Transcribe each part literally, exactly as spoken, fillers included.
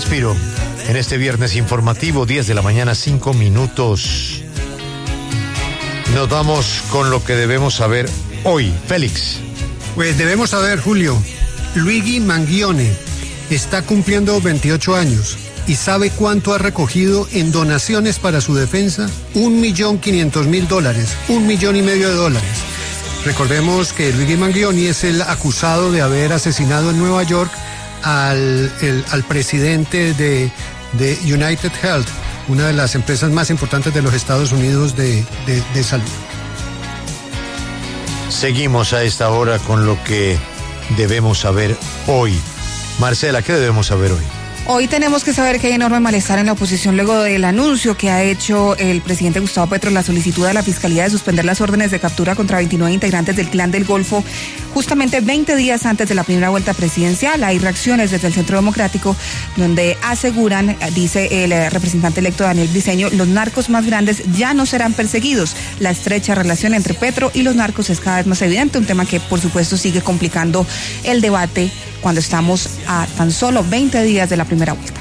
respiro en este viernes informativo, diez de la mañana, cinco minutos. Nos vamos con lo que debemos saber hoy. Félix. Pues debemos saber, Julio, Luigi Mangione está cumpliendo veintiocho años. ¿Y sabe cuánto ha recogido en donaciones para su defensa? Un millón quinientos mil dólares, un millón y medio de dólares. Recordemos que Luigi Mangione es el acusado de haber asesinado en Nueva York al, el, al presidente de, de United Health, una de las empresas más importantes de los Estados Unidos de, de, de salud. Seguimos a esta hora con lo que debemos saber hoy. Marcela, ¿qué debemos saber hoy? Hoy tenemos que saber que hay enorme malestar en la oposición luego del anuncio que ha hecho el presidente Gustavo Petro, la solicitud de la Fiscalía de suspender las órdenes de captura contra veintinueve integrantes del Clan del Golfo, justamente veinte días antes de la primera vuelta presidencial. Hay reacciones desde el Centro Democrático donde aseguran, dice el representante electo Daniel Briceño, los narcos más grandes ya no serán perseguidos. La estrecha relación entre Petro y los narcos es cada vez más evidente, un tema que por supuesto sigue complicando el debate cuando estamos a tan solo veinte días de la primera vuelta.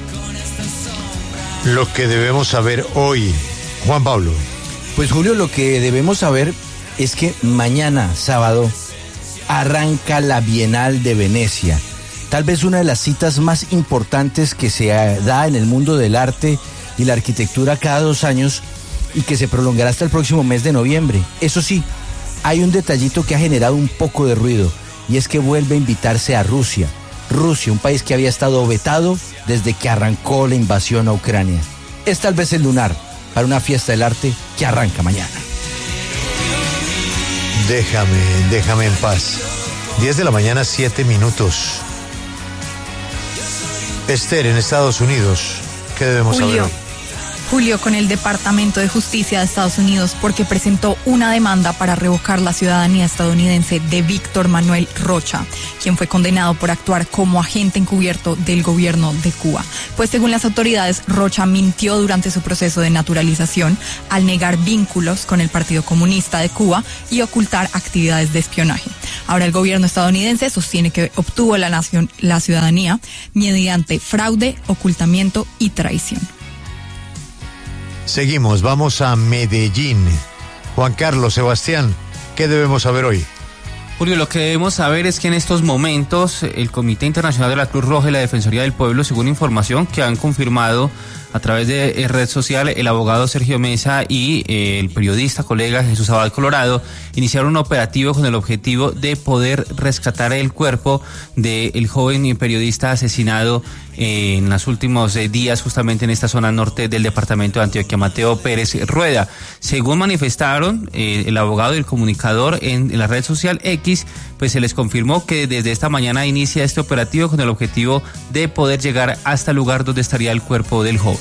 Lo que debemos saber hoy, Juan Pablo. Pues Julio, lo que debemos saber es que mañana, sábado, arranca la Bienal de Venecia. Tal vez una de las citas más importantes que se da en el mundo del arte y la arquitectura cada dos años y que se prolongará hasta el próximo mes de noviembre. Eso sí, hay un detallito que ha generado un poco de ruido. Y es que vuelve a invitarse a Rusia. Rusia, un país que había estado vetado desde que arrancó la invasión a Ucrania. Es tal vez el lunar para una fiesta del arte que arranca mañana. Déjame, déjame en paz. diez de la mañana, siete minutos. Esther, en Estados Unidos, ¿qué debemos Julio. saber hoy? Julio, con el Departamento de Justicia de Estados Unidos porque presentó una demanda para revocar la ciudadanía estadounidense de Víctor Manuel Rocha, quien fue condenado por actuar como agente encubierto del gobierno de Cuba. Pues según las autoridades, Rocha mintió durante su proceso de naturalización al negar vínculos con el Partido Comunista de Cuba y ocultar actividades de espionaje. Ahora el gobierno estadounidense sostiene que obtuvo la nación, la ciudadanía mediante fraude, ocultamiento y traición. Seguimos, vamos a Medellín. Juan Carlos, Sebastián, ¿qué debemos saber hoy? Julio, lo que debemos saber es que en estos momentos el Comité Internacional de la Cruz Roja y la Defensoría del Pueblo, según información que han confirmado a través de red social, el abogado Sergio Mesa y eh, el periodista colega Jesús Abad Colorado iniciaron un operativo con el objetivo de poder rescatar el cuerpo del joven periodista asesinado eh, en los últimos eh, días justamente en esta zona norte del departamento de Antioquia, Mateo Pérez Rueda. Según manifestaron eh, el abogado y el comunicador en, en la red social X, pues se les confirmó que desde esta mañana inicia este operativo con el objetivo de poder llegar hasta el lugar donde estaría el cuerpo del joven.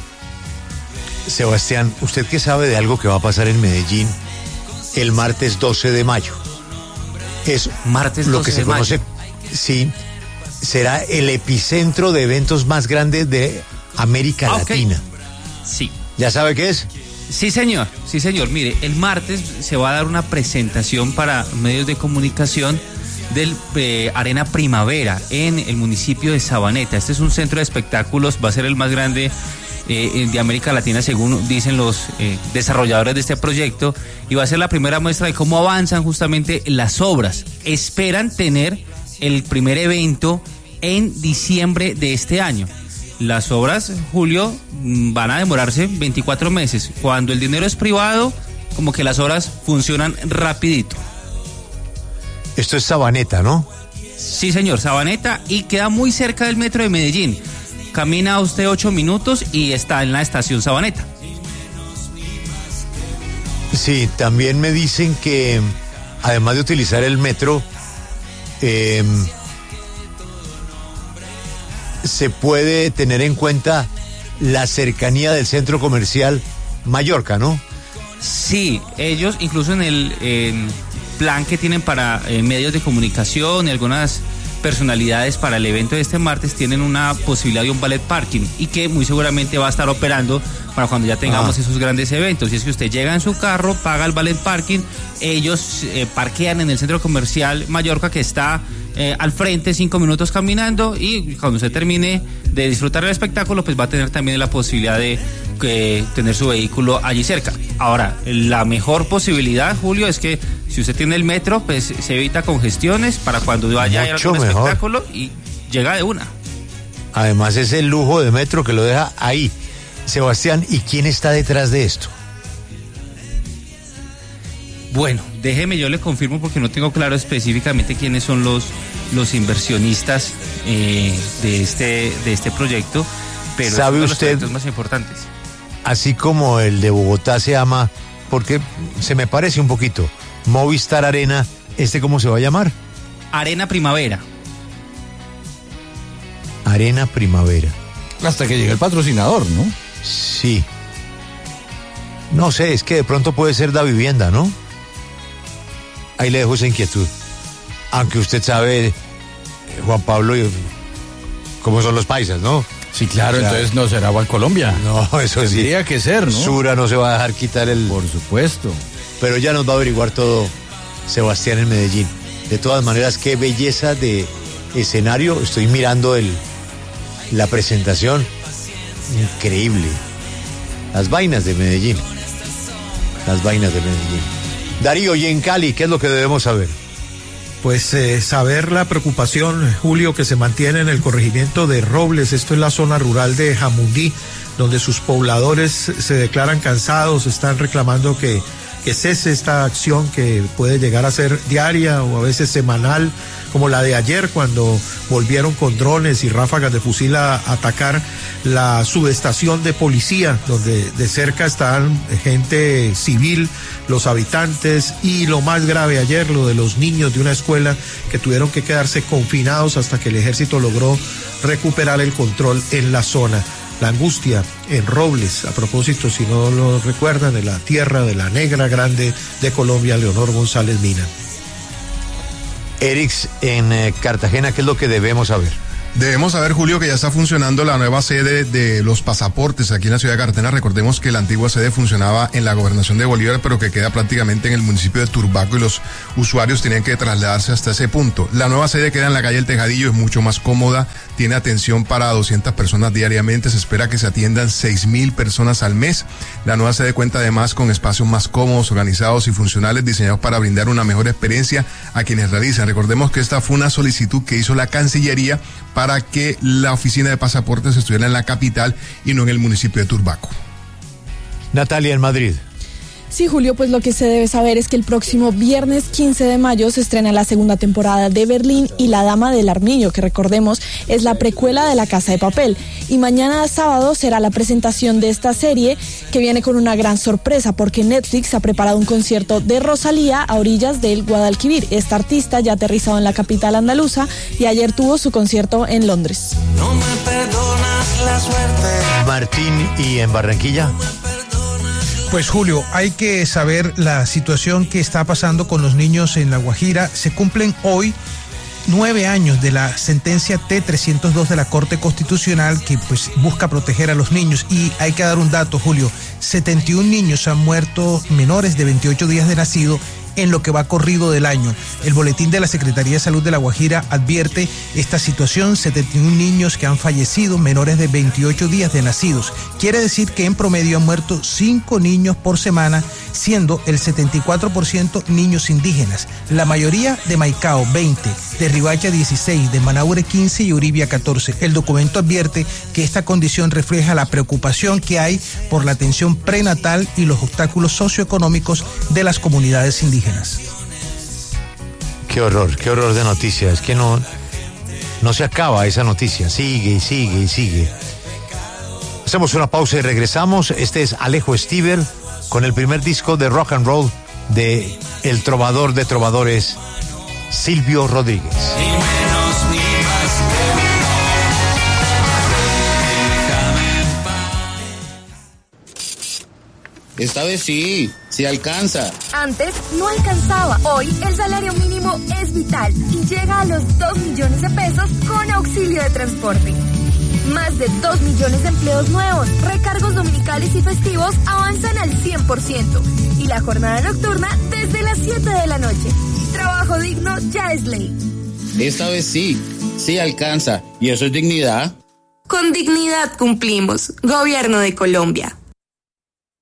Sebastián, ¿usted qué sabe de algo que va a pasar en Medellín el martes doce de mayo? Es martes lo que se conoce, mayo. Sí, será el epicentro de eventos más grandes de América Ah, okay. Latina. Sí. ¿Ya sabe qué es? Sí, señor, sí, señor. Mire, el martes se va a dar una presentación para medios de comunicación del eh, Arena Primavera en el municipio de Sabaneta. Este es un centro de espectáculos, va a ser el más grande eh, de América Latina, según dicen los eh, desarrolladores de este proyecto, y va a ser la primera muestra de cómo avanzan justamente las obras. Esperan tener el primer evento en diciembre de este año. Las obras, Julio, van a demorarse veinticuatro meses. Cuando el dinero es privado, como que las obras funcionan rapidito. Esto es Sabaneta, ¿no? Sí, señor, Sabaneta, y queda muy cerca del metro de Medellín. Camina usted ocho minutos y está en la estación Sabaneta. Sí, también me dicen que además de utilizar el metro, eh, se puede tener en cuenta la cercanía del centro comercial Mallorca, ¿no? Sí, ellos incluso en el, el plan que tienen para eh, medios de comunicación y algunas personalidades para el evento de este martes tienen una posibilidad de un valet parking y que muy seguramente va a estar operando para cuando ya tengamos ah. esos grandes eventos. Y es que usted llega en su carro, paga el valet parking, ellos eh, parquean en el centro comercial Mallorca, que está eh, al frente, cinco minutos caminando, y cuando usted termine de disfrutar el espectáculo, pues va a tener también la posibilidad de eh, tener su vehículo allí cerca. Ahora, la mejor posibilidad, Julio, es que si usted tiene el metro, pues se evita congestiones para cuando vaya a ir a algún espectáculo y llega de una. Además es el lujo de metro que lo deja ahí. Sebastián, ¿y quién está detrás de esto? Bueno, déjeme, yo le confirmo porque no tengo claro específicamente quiénes son los, los inversionistas eh, de, este, de este proyecto, pero ¿sabe es uno de usted, los proyectos más importantes? Así como el de Bogotá se llama, porque se me parece un poquito, Movistar Arena, ¿este cómo se va a llamar? Arena Primavera. Arena Primavera. Hasta que llegue el patrocinador, ¿no? Sí. No sé, es que de pronto puede ser Da Vivienda, ¿no? Ahí le dejo esa inquietud. Aunque usted sabe, Juan Pablo, cómo son los paisas, ¿no? Sí, claro, o sea, entonces no será Bancolombia. No, eso sí. Tendría que ser, ¿no? Sura no se va a dejar quitar el... Por supuesto. Pero ya nos va a averiguar todo Sebastián en Medellín. De todas maneras, qué belleza de escenario. Estoy mirando el la presentación. Increíble. Las vainas de Medellín. Las vainas de Medellín. Darío, y en Cali, ¿qué es lo que debemos saber? Pues eh, saber la preocupación, Julio, que se mantiene en el corregimiento de Robles. Esto es la zona rural de Jamundí, donde sus pobladores se declaran cansados, están reclamando que, que cese esta acción que puede llegar a ser diaria o a veces semanal, como la de ayer, cuando volvieron con drones y ráfagas de fusil a atacar la subestación de policía, donde de cerca están gente civil, los habitantes, y lo más grave ayer, lo de los niños de una escuela que tuvieron que quedarse confinados hasta que el ejército logró recuperar el control en la zona. La angustia en Robles, a propósito, si no lo recuerdan, de la tierra de la negra grande de Colombia, Leonor González Mina. Erix, en eh, Cartagena, ¿qué es lo que debemos saber? Debemos saber, Julio, que ya está funcionando la nueva sede de los pasaportes aquí en la ciudad de Cartagena. Recordemos que la antigua sede funcionaba en la gobernación de Bolívar, pero que queda prácticamente en el municipio de Turbaco, y los usuarios tenían que trasladarse hasta ese punto. La nueva sede queda en la calle El Tejadillo, es mucho más cómoda, tiene atención para doscientas personas diariamente, se espera que se atiendan seis mil personas al mes. La nueva sede cuenta además con espacios más cómodos, organizados y funcionales, diseñados para brindar una mejor experiencia a quienes realizan. Recordemos que esta fue una solicitud que hizo la Cancillería para que la oficina de pasaportes estuviera en la capital y no en el municipio de Turbaco. Natalia, en Madrid. Sí, Julio, pues lo que se debe saber es que el próximo viernes quince de mayo se estrena la segunda temporada de Berlín y La Dama del Armiño, que recordemos es la precuela de La Casa de Papel. Y mañana sábado será la presentación de esta serie, que viene con una gran sorpresa porque Netflix ha preparado un concierto de Rosalía a orillas del Guadalquivir. Esta artista ya aterrizado en la capital andaluza y ayer tuvo su concierto en Londres. No me perdonas la suerte. Martín, ¿y en Barranquilla? Pues Julio, hay que saber la situación que está pasando con los niños en La Guajira. Se cumplen hoy nueve años de la sentencia T trescientos dos de la Corte Constitucional, que pues busca proteger a los niños. Y hay que dar un dato, Julio, setenta y un niños han muerto menores de veintiocho días de nacido en lo que va corrido del año. El boletín de la Secretaría de Salud de La Guajira advierte esta situación: setenta y un niños que han fallecido menores de veintiocho días de nacidos. Quiere decir que en promedio han muerto cinco niños por semana, siendo el setenta y cuatro por ciento niños indígenas. La mayoría de Maicao, veinte, de Ribacha, dieciséis, de Manaure, quince y Uribia, catorce. El documento advierte que esta condición refleja la preocupación que hay por la atención prenatal y los obstáculos socioeconómicos de las comunidades indígenas. Qué horror, qué horror de noticias. Es que no, no se acaba esa noticia. Sigue y sigue y sigue. Hacemos una pausa y regresamos. Este es Alejo Stivel con el primer disco de rock and roll de el trovador de trovadores, Silvio Rodríguez. Ni menos ni más que Esta vez sí, sí alcanza. Antes no alcanzaba. Hoy el salario mínimo es vital y llega a los dos millones de pesos con auxilio de transporte. Más de dos millones de empleos nuevos, recargos dominicales y festivos avanzan al cien por ciento y la jornada nocturna desde las siete de la noche. Trabajo digno ya es ley. Esta vez sí, sí alcanza. ¿Y eso es dignidad? Con dignidad cumplimos. Gobierno de Colombia.